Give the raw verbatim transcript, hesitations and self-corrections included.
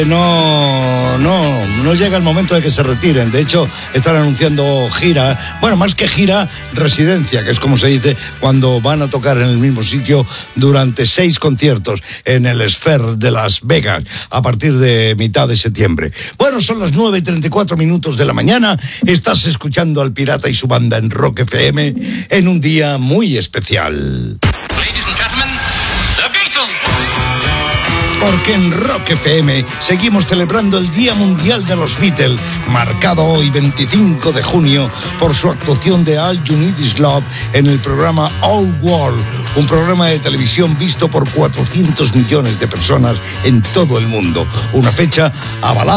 No, no, no llega el momento de que se retiren. De hecho, están anunciando gira, bueno, más que gira, residencia, que es como se dice cuando van a tocar en el mismo sitio durante seis conciertos en el Sphere de Las Vegas a partir de mitad de septiembre. Bueno, son las nueve y treinta y cuatro minutos de la mañana. Estás escuchando al Pirata y su banda en Rock F M en un día muy especial. Ladies and gentlemen, The Beatles. Porque en Rock F M seguimos celebrando el Día Mundial de los Beatles, marcado hoy veinticinco de junio por su actuación de All You Need Is Love en el programa Our World, un programa de televisión visto por cuatrocientos millones de personas en todo el mundo. Una fecha avalada